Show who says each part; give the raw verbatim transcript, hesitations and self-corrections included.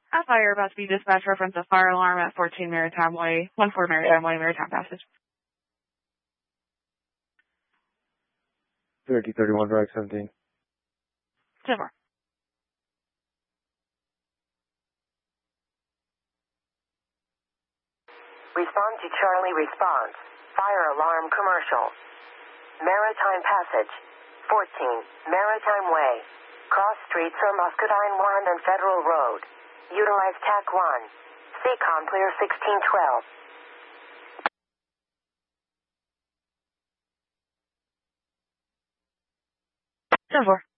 Speaker 1: At fire about to be dispatched, reference a fire alarm at fourteen Maritime Way, one four Maritime Way, Maritime Passage.
Speaker 2: thirty thirty-one, Drive seventeen.
Speaker 1: ten four.
Speaker 3: Respond to Charlie response. Fire alarm commercial. Maritime Passage. fourteen Maritime Way. Cross streets are Muscadine one and Federal Road. Utilize T A C one. Seacon clear sixteen twelve.
Speaker 1: ten four.